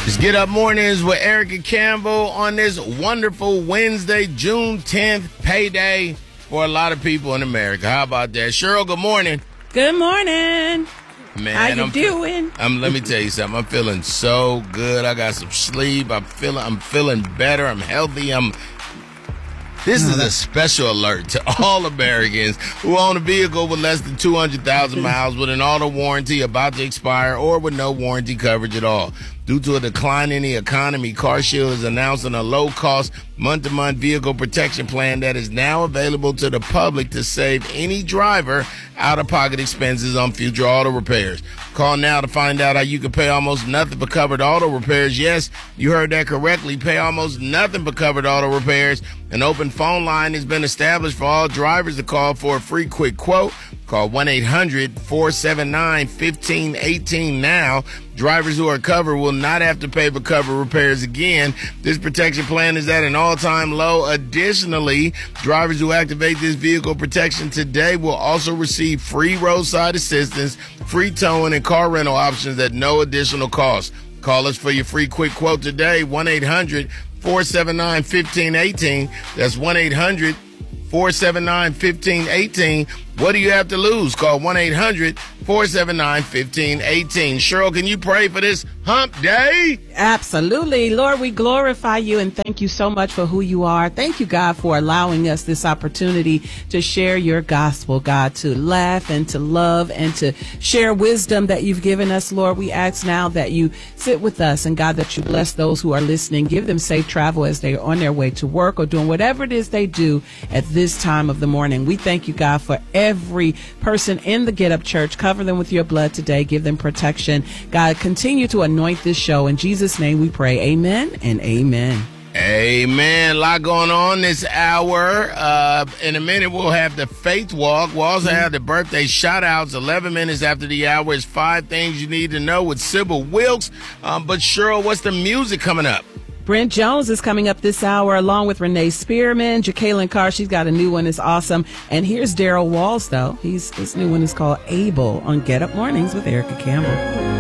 It's Get Up Mornings with Erica Campbell on this wonderful Wednesday, June 10th, payday for a lot of people in America. How about that? Cheryl, good morning. Good morning. Man, how you doing? Let me tell you something. I'm feeling so good. I got some sleep. I'm feeling better. I'm healthy. This is a special alert to all Americans who own a vehicle with less than 200,000 miles with an auto warranty about to expire or with no warranty coverage at all. Due to a decline in the economy, CarShield is announcing a low-cost month-to-month vehicle protection plan that is now available to the public to save any driver out-of-pocket expenses on future auto repairs. Call now to find out how you can pay almost nothing for covered auto repairs. Yes, you heard that correctly. Pay almost nothing for covered auto repairs. An open phone line has been established for all drivers to call for a free quick quote. Call 1-800-479-1518 now. Drivers who are covered will not have to pay for covered repairs again. This protection plan is at an all-time low. Additionally, drivers who activate this vehicle protection today will also receive free roadside assistance, free towing, and car rental options at no additional cost. Call us for your free quick quote today, 1-800-479-1518. That's 1-800-479-1518. What do you have to lose? Call 1-800-479-1518. Cheryl, can you pray for this hump day? Absolutely. Lord, we glorify you and thank you so much for who you are. Thank you, God, for allowing us this opportunity to share your gospel, God, to laugh and to love and to share wisdom that you've given us. Lord, we ask now that you sit with us and, God, that you bless those who are listening. Give them safe travel as they are on their way to work or doing whatever it is they do at this time of the morning. We thank you, God, for every person in the Get Up Church. Cover them with your blood today. Give them protection. God, continue to anoint this show. In Jesus' name we pray. Amen and amen. Amen. A lot going on this hour. In a minute, we'll have the Faith Walk. We'll also have the birthday shout-outs. 11 minutes after the hour is 5 things you need to know with Sybil Wilkes. But Cheryl, what's the music coming up? Brent Jones is coming up this hour along with Renee Spearman. Jacqueline Carr, she's got a new one. It's awesome. And here's Daryl Walls, though. His new one is called Able on Get Up Mornings with Erica Campbell.